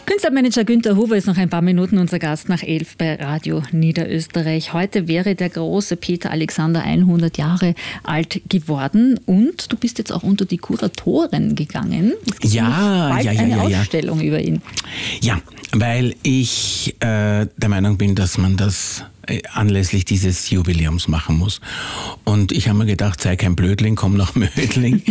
Künstlermanager Günther Huber ist noch ein paar Minuten unser Gast nach 11 bei Radio Niederösterreich. Heute wäre der große Peter Alexander 100 Jahre alt geworden und du bist jetzt auch unter die Kuratoren gegangen. Es gibt eine Ausstellung über ihn. Ja, weil ich der Meinung bin, dass man das anlässlich dieses Jubiläums machen muss. Und ich habe mir gedacht, sei kein Blödling, komm nach Mödling.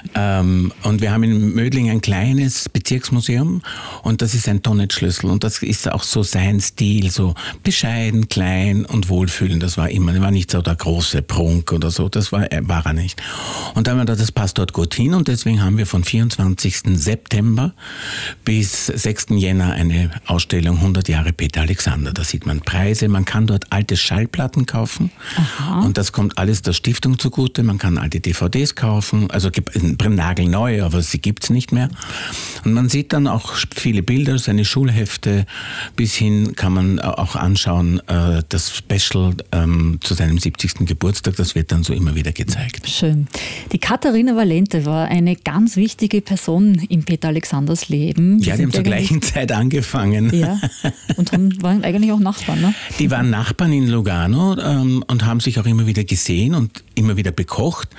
Und wir haben in Mödling ein kleines Bezirksmuseum und das ist ein Tonnetschlüssel und das ist auch so sein Stil, so bescheiden, klein und wohlfühlend. Das war immer, war nicht so der große Prunk oder so, das war er nicht. Und dann haben wir gedacht, das passt dort gut hin und deswegen haben wir von 24. September bis 6. Jänner eine Ausstellung 100 Jahre Peter Alexander. Da sieht man Preise, man kann dort alte Schallplatten kaufen. Aha. Und das kommt alles der Stiftung zugute. Man kann alte DVDs kaufen, also nagelneu, aber sie gibt's nicht mehr. Und man sieht dann auch viele Bilder, seine Schulhefte, bis hin kann man auch anschauen, das Special zu seinem 70. Geburtstag, das wird dann so immer wieder gezeigt. Schön. Die Katharina Valente war eine ganz wichtige Person in Peter Alexanders Leben. Ja, die haben zur gleichen Zeit angefangen. Ja, und waren eigentlich auch Nachbarn, ne? Die waren Nachbarn in Lugano und haben sich auch immer wieder gesehen und immer wieder bekocht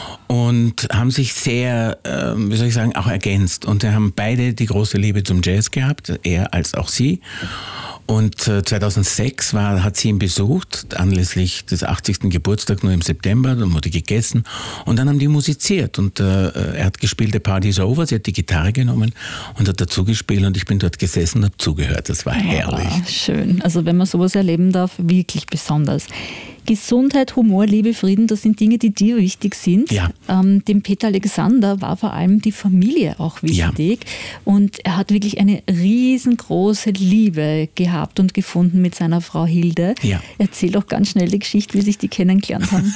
und haben sich sehr, auch ergänzt. Und sie haben beide die große Liebe zum Jazz gehabt, er als auch sie. Und 2006 hat sie ihn besucht, anlässlich des 80. Geburtstags, nur im September, dann wurde gegessen und dann haben die musiziert und er hat gespielt, The Party's Over, sie hat die Gitarre genommen und hat dazu gespielt und ich bin dort gesessen und habe zugehört, das war herrlich. Oh, schön, also wenn man sowas erleben darf, wirklich besonders. Gesundheit, Humor, Liebe, Frieden, das sind Dinge, die dir wichtig sind. Ja. Dem Peter Alexander war vor allem die Familie auch wichtig. Ja. Und er hat wirklich eine riesengroße Liebe gehabt und gefunden mit seiner Frau Hilde. Ja. Erzähl doch ganz schnell die Geschichte, wie sich die kennengelernt haben.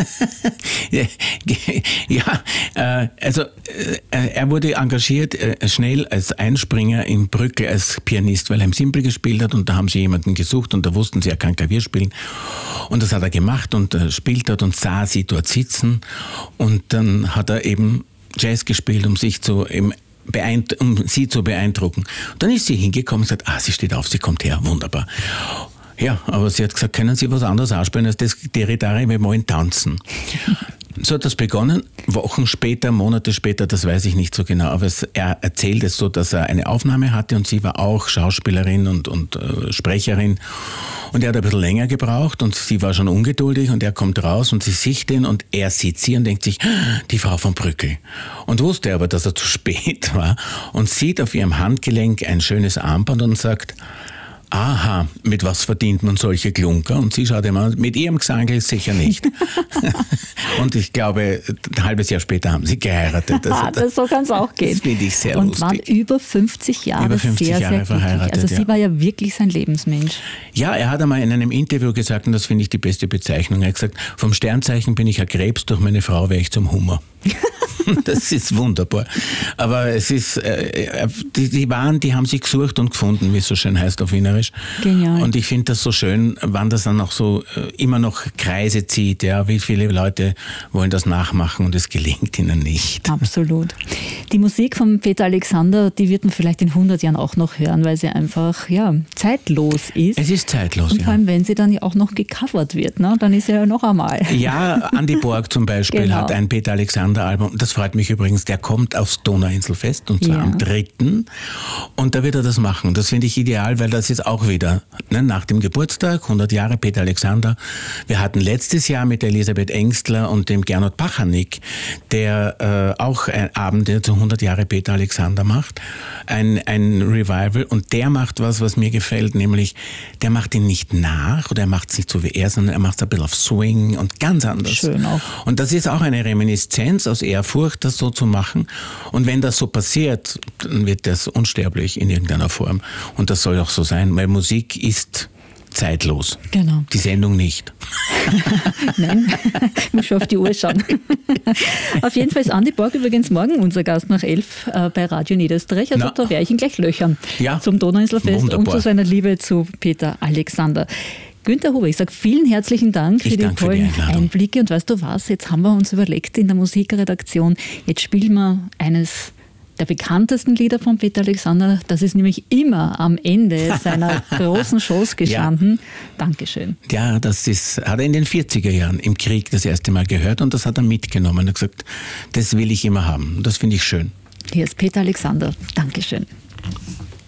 Er wurde engagiert schnell als Einspringer in Brückel als Pianist, weil er im Simpel gespielt hat und da haben sie jemanden gesucht und da wussten sie, er kann Klavier spielen. Und das hat er gemacht und spielt dort und sah sie dort sitzen und dann hat er eben Jazz gespielt, um sie zu beeindrucken. Und dann ist sie hingekommen und gesagt, sie steht auf, sie kommt her, wunderbar. Ja, aber sie hat gesagt, können Sie was anderes ausspielen als das Deridare, wir wollen tanzen. So hat das begonnen, Wochen später, Monate später, das weiß ich nicht so genau, aber er erzählt es so, dass er eine Aufnahme hatte und sie war auch Schauspielerin und Sprecherin und er hat ein bisschen länger gebraucht und sie war schon ungeduldig und er kommt raus und sie sieht ihn und er sieht sie und denkt sich, die Frau von Brückel. Und wusste aber, dass er zu spät war und sieht auf ihrem Handgelenk ein schönes Armband und sagt, aha, mit was verdient man solche Klunker? Und sie schaut ihm an, mit ihrem Gesangel sicher nicht. Und ich glaube, ein halbes Jahr später haben sie geheiratet. So kann es auch gehen. Das finde ich sehr und lustig. Und waren über 50 Jahre sehr verheiratet. Also sie war ja wirklich sein Lebensmensch. Ja, er hat einmal in einem Interview gesagt, und das finde ich die beste Bezeichnung, er hat gesagt, vom Sternzeichen bin ich ein Krebs, durch meine Frau wäre ich zum Hummer. Das ist wunderbar. Aber es ist, die haben sich gesucht und gefunden, wie es so schön heißt auf Wienerisch. Genial. Und ich finde das so schön, wann das dann auch so immer noch Kreise zieht, ja, wie viele Leute wollen das nachmachen und es gelingt ihnen nicht. Absolut. Die Musik von Peter Alexander, die wird man vielleicht in 100 Jahren auch noch hören, weil sie einfach, zeitlos ist. Es ist zeitlos, und vor allem, wenn sie dann ja auch noch gecovert wird, ne, dann ist sie ja noch einmal. Ja, Andi Borg zum Beispiel hat ein Peter Alexander-Album, das freut mich übrigens, der kommt aufs Donauinselfest und zwar am 3. Und da wird er das machen. Das finde ich ideal, weil das ist auch wieder nach dem Geburtstag, 100 Jahre Peter Alexander. Wir hatten letztes Jahr mit Elisabeth Engstler und dem Gernot Pachanik, der auch ein Abend, der zu 100 Jahre Peter Alexander macht, ein Revival und der macht was mir gefällt, nämlich der macht ihn nicht nach oder er macht es nicht so wie er, sondern er macht es ein bisschen auf Swing und ganz anders. Schön auch. Und das ist auch eine Reminiszenz aus Erfurt, das so zu machen. Und wenn das so passiert, dann wird das unsterblich in irgendeiner Form. Und das soll auch so sein, weil Musik ist zeitlos. Genau. Die Sendung nicht. Nein, ich muss schon auf die Uhr schauen. Auf jeden Fall ist Andi Borg übrigens morgen unser Gast nach 11 bei Radio Niederösterreich. Also da werde ich ihn gleich löchern. Ja, zum Donauinselfest und zu seiner Liebe zu Peter Alexander. Günther Huber, ich sage vielen herzlichen Dank für die tollen Einblicke. Und weißt du was, jetzt haben wir uns überlegt in der Musikredaktion, jetzt spielen wir eines der bekanntesten Lieder von Peter Alexander. Das ist nämlich immer am Ende seiner großen Shows gestanden. Ja. Dankeschön. Ja, hat er in den 40er Jahren im Krieg das erste Mal gehört und das hat er mitgenommen. Er hat gesagt, das will ich immer haben. Das finde ich schön. Hier ist Peter Alexander. Dankeschön.